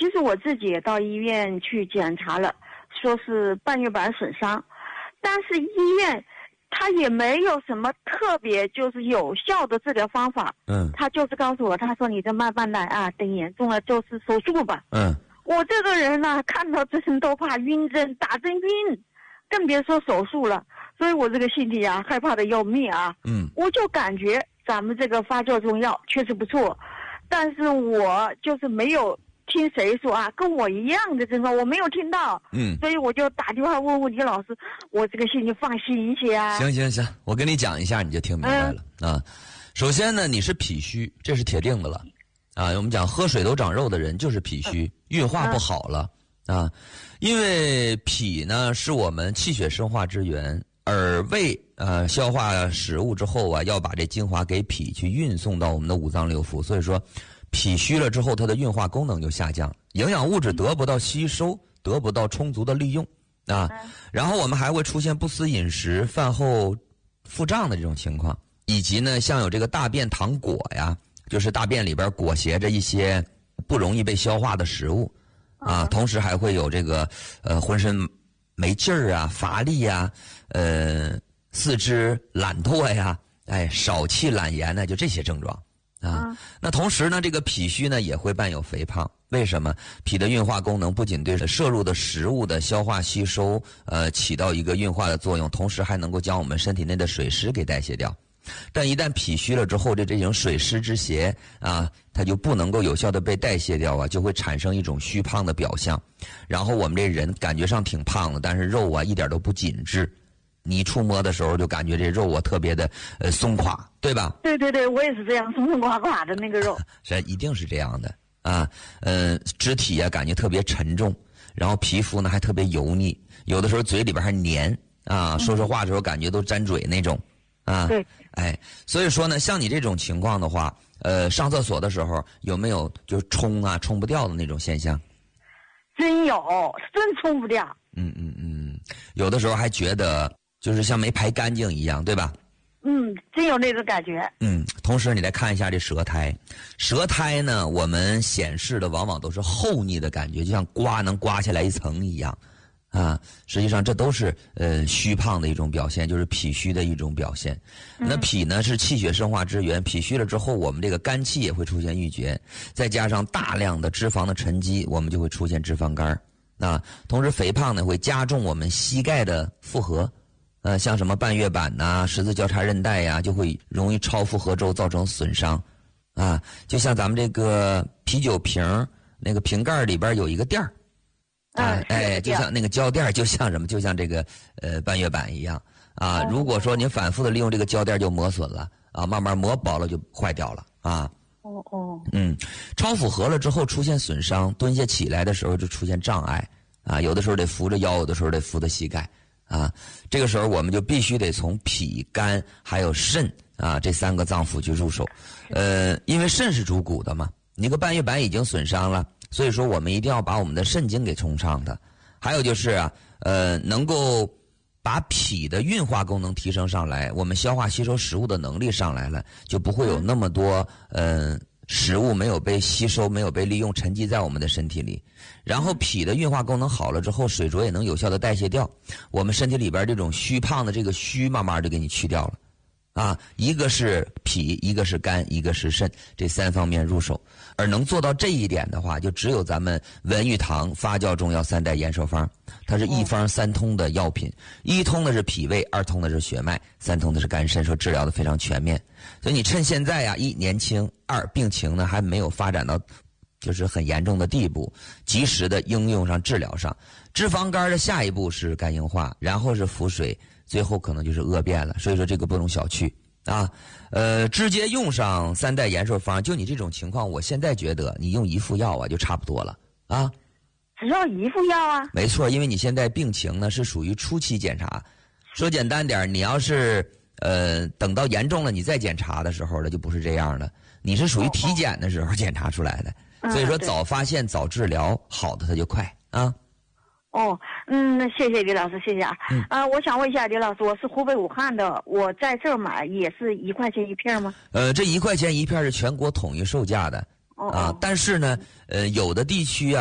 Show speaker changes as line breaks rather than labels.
其实我自己也到医院去检查了，说是半月板损伤，但是医院他也没有什么特别就是有效的治疗方法。他就是告诉我，他说你这慢慢来啊，等严重了就是手术吧。我这个人呢，看到针都怕晕针，打针晕，更别说手术了。所以我这个心里啊，害怕的要命啊。我就感觉咱们这个发酵中药确实不错，但是我就是没有听谁说啊，跟我一样的症状我没有听到。所以我就打电话问问李老师，我这个心里放心一些啊。
行，我跟你讲一下你就听明白了啊。首先呢，你是脾虚，这是铁定的了啊。我们讲喝水都长肉的人就是脾虚，运化不好了啊。因为脾呢是我们气血生化之源，而胃消化食物之后啊，要把这精华给脾去运送到我们的五脏六腑，所以说脾虚了之后，它的运化功能就下降，营养物质得不到吸收，得不到充足的利用啊。然后我们还会出现不思饮食、饭后腹胀的这种情况，以及呢，像有这个大便溏裹呀，就是大便里边裹挟着一些不容易被消化的食物啊。同时还会有这个浑身没劲儿啊、乏力啊、四肢懒惰呀、少气懒言呢，就这些症状。那同时呢，这个脾虚呢也会伴有肥胖。为什么？脾的运化功能不仅对摄入的食物的消化吸收起到一个运化的作用，同时还能够将我们身体内的水湿给代谢掉。但一旦脾虚了之后，这种水湿之邪啊，它就不能够有效的被代谢掉啊，就会产生一种虚胖的表象。然后我们这人感觉上挺胖的，但是肉啊一点都不紧致。你触摸的时候就感觉这肉啊特别的松垮，对吧？
对，我也是这样，松松垮垮的那个肉。
是，一定是这样的啊。肢体啊感觉特别沉重，然后皮肤呢还特别油腻，有的时候嘴里边还黏啊，说话的时候感觉都沾嘴那种啊。
对，
所以说呢，像你这种情况的话，上厕所的时候有没有就是冲不掉的那种现象？
真有，真冲不掉。
有的时候还觉得就是像没排干净一样，对吧？
真有那种感觉。
同时你来看一下这舌苔，舌苔呢，我们显示的往往都是厚腻的感觉，就像能刮下来一层一样，啊，实际上这都是虚胖的一种表现，就是脾虚的一种表现。那脾呢是气血生化之源，脾虚了之后，我们这个肝气也会出现郁结，再加上大量的脂肪的沉积，我们就会出现脂肪肝。同时肥胖呢会加重我们膝盖的负荷。像什么半月板呐、十字交叉韧带呀，就会容易超负荷之后造成损伤，啊，就像咱们这个啤酒瓶那个瓶盖里边有一个垫儿，就像那个胶垫，就像什么，就像这个半月板一样啊。如果说您反复的利用这个胶垫，就磨损了啊，慢慢磨薄了就坏掉了啊。超负荷了之后出现损伤，蹲下起来的时候就出现障碍啊，有的时候得扶着腰，有的时候得扶着膝盖。这个时候我们就必须得从脾、肝还有肾啊这三个脏腑去入手，因为肾是主骨的嘛，你个半月板已经损伤了，所以说我们一定要把我们的肾经给冲畅的。还有就是能够把脾的运化功能提升上来，我们消化吸收食物的能力上来了，就不会有那么多食物没有被吸收、没有被利用，沉积在我们的身体里。然后脾的运化功能好了之后，水浊也能有效的代谢掉，我们身体里边这种虚胖的这个虚慢慢就给你去掉了啊。一个是脾，一个是肝，一个是肾，这三方面入手。而能做到这一点的话，就只有咱们文玉堂发酵中药三代延寿方，它是一方三通的药品，一通的是脾胃，二通的是血脉，三通的是肝肾，说治疗的非常全面。所以你趁现在啊，一年轻，二病情呢还没有发展到就是很严重的地步，及时的应用上治疗上。脂肪肝的下一步是肝硬化，然后是腹水，最后可能就是恶变了。所以说这个不容小觑啊。直接用上三代延寿方，就你这种情况，我现在觉得你用一副药啊就差不多了啊。
只要一副药啊？
没错，因为你现在病情呢是属于初期检查。说简单点，你要是等到严重了你再检查的时候呢，就不是这样的。你是属于体检的时候检查出来的。所以说早发现早治疗，好的它就快啊。
谢谢李老师，谢谢啊。我想问一下李老师，我是湖北武汉的，我在这儿买也是1块钱一片吗？
这1块钱一片是全国统一售价的啊，但是呢，有的地区啊。